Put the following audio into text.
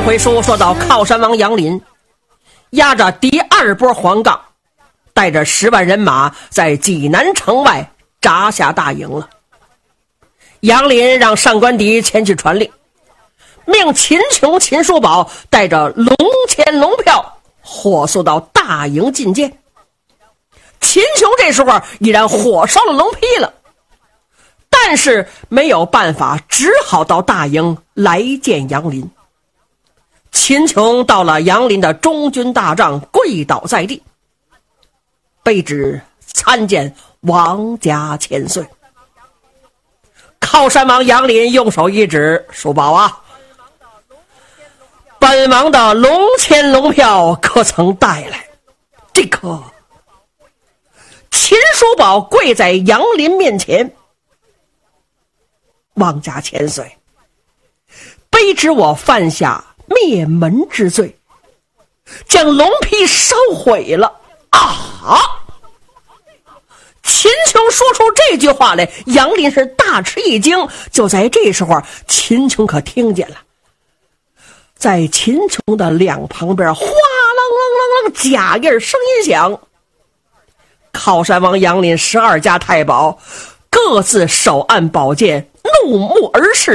回书说到靠山王杨林压着第二波黄杠，带着10万人马在济南城外扎下大营了。杨林让上官迪前去传令，命秦琼、秦叔宝带着龙签龙票火速到大营觐见。秦琼这时候已然火烧了龙坯了，但是没有办法，只好到大营来见杨林。秦琼到了杨林的中军大帐，跪倒在地，卑职参见王家千岁。靠山王杨林用手一指，叔宝啊，本王的龙签龙票可曾带来？这可。秦叔宝跪在杨林面前，王家千岁，卑职我犯下灭门之罪，将龙坯烧毁了啊！秦琼说出这句话来，杨林是大吃一惊。就在这时候，秦琼可听见了，在秦琼的两旁边，哗啷啷啷啷，假印声音响。靠山王杨林12家太保各自手按宝剑，怒目而视，